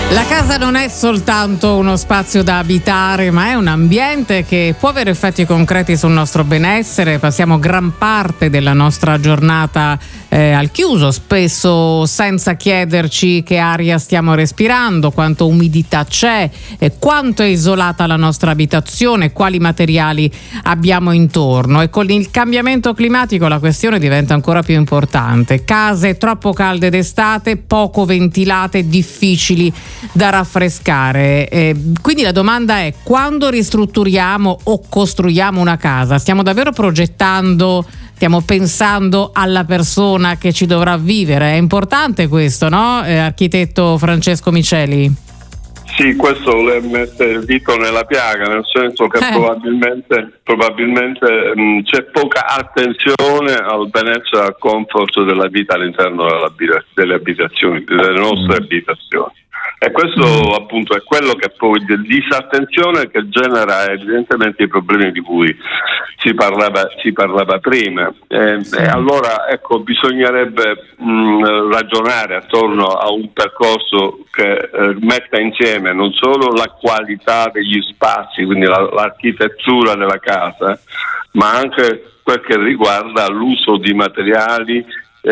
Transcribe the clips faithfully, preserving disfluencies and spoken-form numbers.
La casa non è soltanto uno spazio da abitare, ma è un ambiente che può avere effetti concreti sul nostro benessere. Passiamo gran parte della nostra giornata eh, al chiuso, spesso senza chiederci che aria stiamo respirando, quanto umidità c'è, eh, quanto è isolata la nostra abitazione, quali materiali abbiamo intorno. E con il cambiamento climatico la questione diventa ancora più importante. Case troppo calde d'estate, poco ventilate, difficili da raffrescare. Eh, quindi la domanda è: quando ristrutturiamo o costruiamo una casa, stiamo davvero progettando, stiamo pensando alla persona che ci dovrà vivere? È importante questo, no? Eh, architetto Francesco Miceli? Sì, questo vuole mettere il dito nella piaga, nel senso che eh. probabilmente, probabilmente mh, c'è poca attenzione al benessere e al comfort della vita all'interno della, delle abitazioni, delle nostre mm. abitazioni. E questo mm. appunto è quello che poi di disattenzione che genera evidentemente i problemi di cui si parlava, si parlava prima. E, sì. e allora ecco, bisognerebbe mh, ragionare attorno a un percorso che eh, metta insieme non solo la qualità degli spazi, quindi la, l'architettura della casa, ma anche quel che riguarda l'uso di materiali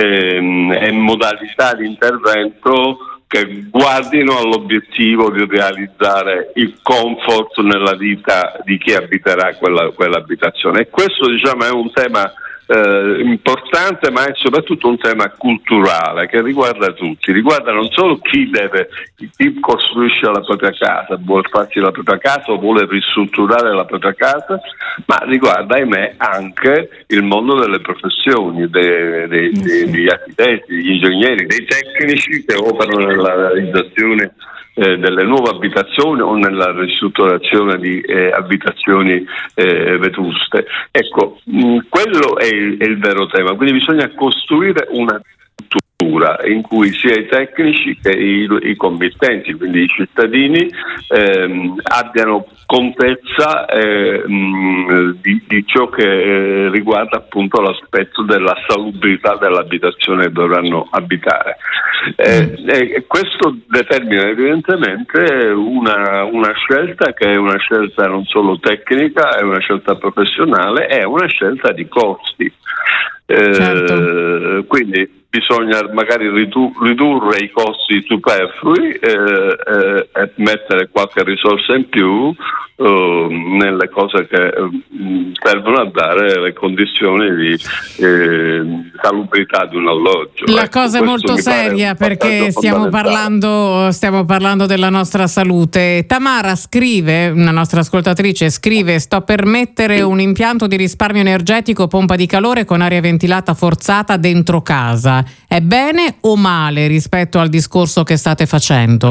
ehm, e modalità di intervento che guardino all'obiettivo di realizzare il comfort nella vita di chi abiterà quella, quell'abitazione. E questo, diciamo, è un tema eh, importante, ma è soprattutto un tema culturale che riguarda tutti, riguarda non solo chi deve, chi costruisce la propria casa, vuole farsi la propria casa o vuole ristrutturare la propria casa, ma riguarda, ahimè, anche il mondo delle professioni, dei, dei, dei, degli architetti, degli ingegneri, dei tecnici che operano nella realizzazione Eh, delle nuove abitazioni o nella ristrutturazione di eh, abitazioni eh, vetuste. Ecco, mh, quello è il, è il vero tema, quindi bisogna costruire una cultura in cui sia i tecnici che i, i committenti, quindi i cittadini, ehm, abbiano contezza eh, mh, di, di ciò che eh, riguarda appunto l'aspetto della salubrità dell'abitazione che dovranno abitare. Eh, e questo determina evidentemente una, una scelta che è una scelta non solo tecnica, è una scelta professionale, è una scelta di costi. Eh, certo. Quindi bisogna magari ridu- ridurre i costi superflui eh, eh, e mettere qualche risorsa in più eh, nelle cose che eh, servono a dare le condizioni di eh, salubrità di un alloggio. La ecco, cosa è molto seria perché stiamo parlando, stiamo parlando della nostra salute. Tamara scrive, una nostra ascoltatrice scrive: sto per mettere un impianto di risparmio energetico pompa di calore con aria ventilata forzata dentro casa. È bene o male rispetto al discorso che state facendo?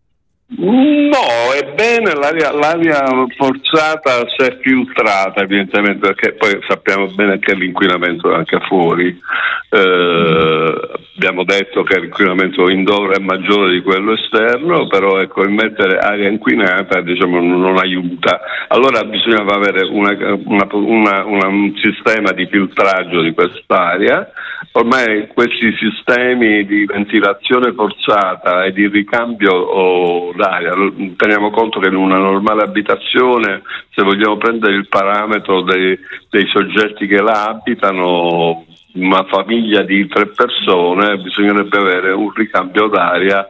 No, è bene l'aria, l'aria forzata se è filtrata, evidentemente, perché poi sappiamo bene che l'inquinamento è anche fuori. Eh, abbiamo detto che l'inquinamento indoor è maggiore di quello esterno, però ecco, immettere aria inquinata, diciamo, non aiuta. Allora bisognava avere una, una, una, una, un sistema di filtraggio di quest'aria. Ormai questi sistemi di ventilazione forzata e di ricambio oh, d'aria, teniamo conto che in una normale abitazione, se vogliamo prendere il parametro dei, dei soggetti che la abitano, una famiglia di tre persone, bisognerebbe avere un ricambio d'aria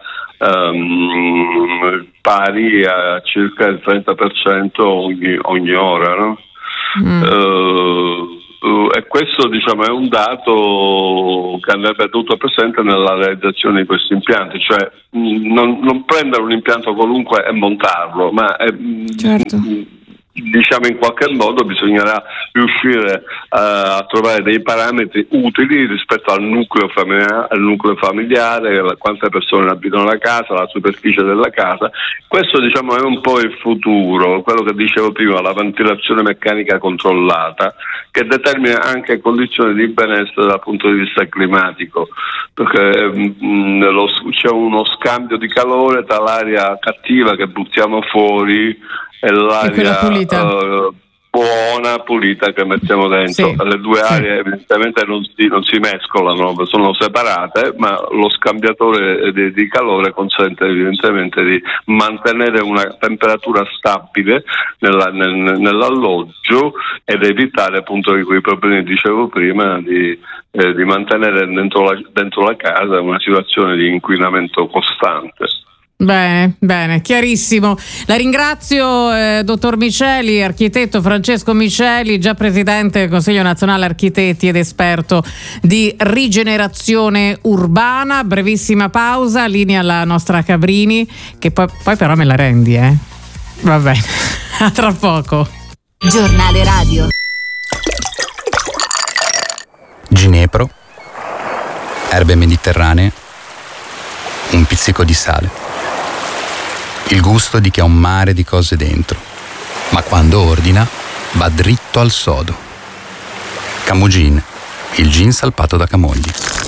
um, pari a circa il trenta per cento ogni, ogni ora, no? Mm. Uh, Uh, e questo, diciamo, è un dato che andrebbe tenuto presente nella realizzazione di questi impianti, cioè mh, non, non prendere un impianto qualunque e montarlo, ma è, certo. mh, diciamo in qualche modo bisognerà riuscire uh, a trovare dei parametri utili rispetto al nucleo familiare, al nucleo familiare, quante persone abitano la casa, la superficie della casa. Questo, diciamo, è un po' il futuro, quello che dicevo prima, la ventilazione meccanica controllata, che determina anche condizioni di benessere dal punto di vista climatico, perché mh, lo, c'è uno scambio di calore tra l'aria cattiva che buttiamo fuori e l'aria uh, buona, pulita che mettiamo dentro. Sì, le due sì. aree evidentemente non si, non si mescolano, sono separate, ma lo scambiatore di, di calore consente evidentemente di mantenere una temperatura stabile nella, nel, nell'alloggio ed evitare appunto quei problemi che dicevo prima di, eh, di mantenere dentro la, dentro la casa una situazione di inquinamento costante. Bene, bene, chiarissimo. La ringrazio, eh, dottor Miceli, architetto Francesco Miceli, già presidente del Consiglio Nazionale Architetti ed esperto di rigenerazione urbana. Brevissima pausa, linea alla nostra Cabrini, che poi, poi però me la rendi, eh? Va bene, a tra poco. Giornale radio. Ginepro, erbe mediterranee, un pizzico di sale. Il gusto di chi ha un mare di cose dentro, ma quando ordina va dritto al sodo. Camugin, il gin salpato da Camogli.